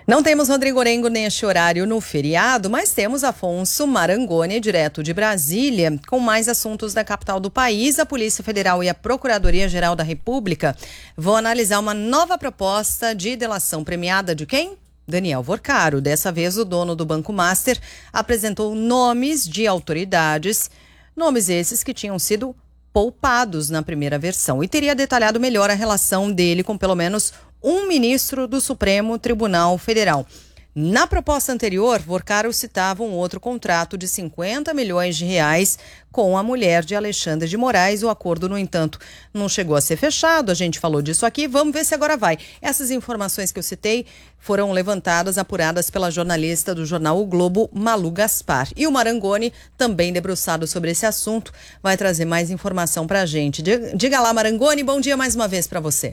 Não temos Rodrigo Orengo neste horário no feriado, mas temos Afonso Marangoni, direto de Brasília, com mais assuntos da capital do país. A Polícia Federal e a Procuradoria-Geral da República vão analisar uma nova proposta de delação premiada de quem? Daniel Vorcaro. Dessa vez, o dono do Banco Master apresentou nomes de autoridades, nomes esses que tinham sido poupados na primeira versão, e teria detalhado melhor a relação dele com pelo menos um ministro do Supremo Tribunal Federal. Na proposta anterior, Vorcaro citava um outro contrato de 50 milhões de reais com a mulher de Alexandre de Moraes. O acordo, no entanto, não chegou a ser fechado. A gente falou disso aqui. Vamos ver se agora vai. Essas informações que eu citei foram levantadas, apuradas pela jornalista do jornal O Globo, Malu Gaspar. E o Marangoni, também debruçado sobre esse assunto, vai trazer mais informação para a gente. Diga lá, Marangoni, bom dia mais uma vez para você.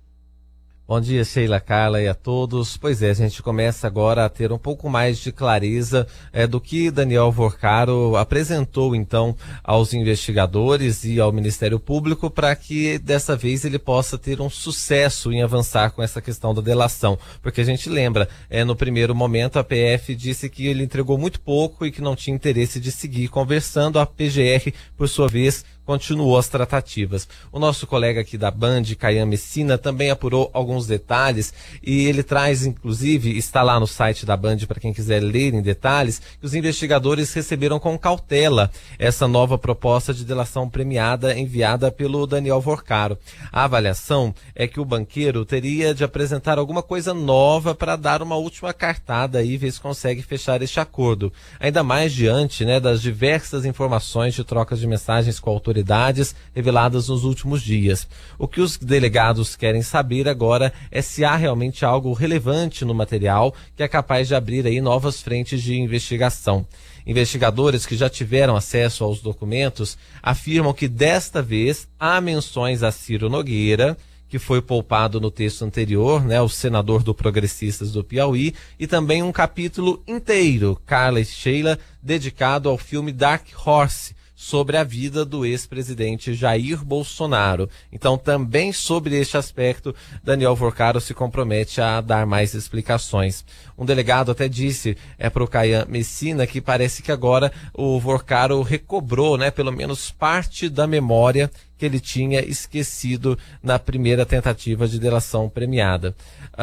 Bom dia, Sheila, Carla e a todos. Pois é, a gente começa agora a ter um pouco mais de clareza do que Daniel Vorcaro apresentou, então, aos investigadores e ao Ministério Público, para que dessa vez ele possa ter um sucesso em avançar com essa questão da delação. Porque a gente lembra, no primeiro momento a PF disse que ele entregou muito pouco e que não tinha interesse de seguir conversando. A PGR, por sua vez, continuou as tratativas. O nosso colega aqui da Band, Caian Messina, também apurou alguns detalhes e ele traz, inclusive, está lá no site da Band para quem quiser ler em detalhes, que os investigadores receberam com cautela essa nova proposta de delação premiada enviada pelo Daniel Vorcaro. A avaliação é que o banqueiro teria de apresentar alguma coisa nova para dar uma última cartada e ver se consegue fechar este acordo. Ainda mais diante, das diversas informações de trocas de mensagens com autoridades reveladas nos últimos dias. O que os delegados querem saber agora é se há realmente algo relevante no material que é capaz de abrir aí novas frentes de investigação. Investigadores que já tiveram acesso aos documentos afirmam que desta vez há menções a Ciro Nogueira, que foi poupado no texto anterior, o senador do Progressistas do Piauí, e também um capítulo inteiro, Carla e Sheila, dedicado ao filme Dark Horse, sobre a vida do ex-presidente Jair Bolsonaro. Então, também sobre este aspecto, Daniel Vorcaro se compromete a dar mais explicações. Um delegado até disse para o Caian Messina que parece que agora o Vorcaro recobrou, pelo menos parte da memória que ele tinha esquecido na primeira tentativa de delação premiada.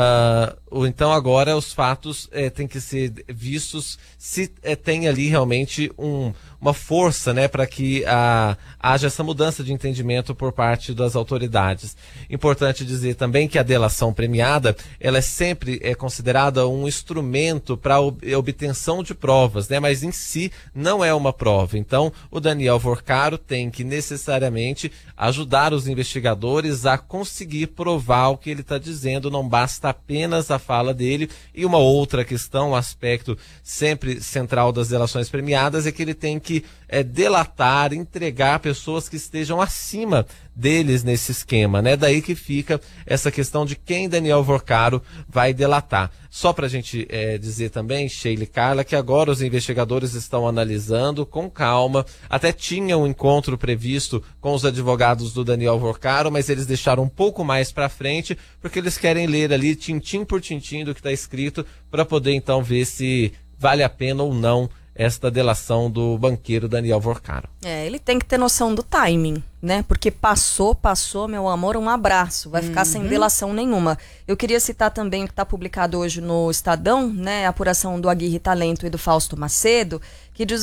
Então agora os fatos têm que ser vistos se tem ali realmente uma força, para que haja essa mudança de entendimento por parte das autoridades. Importante dizer também que a delação premiada, ela é sempre considerada um instrumento para obtenção de provas, mas em si não é uma prova. Então o Daniel Vorcaro tem que necessariamente ajudar os investigadores a conseguir provar o que ele está dizendo, não basta apenas a fala dele. E uma outra questão, um aspecto sempre central das delações premiadas, é que ele tem que delatar, entregar pessoas que estejam acima deles nesse esquema, Daí que fica essa questão de quem Daniel Vorcaro vai delatar. Só para a gente dizer também, Sheila e Carla, que agora os investigadores estão analisando com calma. Até tinha um encontro previsto com os advogados do Daniel Vorcaro, mas eles deixaram um pouco mais para frente, porque eles querem ler ali tintim por tintim do que está escrito, para poder então ver se vale a pena ou não esta delação do banqueiro Daniel Vorcaro. Ele tem que ter noção do timing, Porque passou, meu amor, um abraço. Vai ficar sem delação nenhuma. Eu queria citar também o que está publicado hoje no Estadão, a apuração do Aguirre Talento e do Fausto Macedo, que diz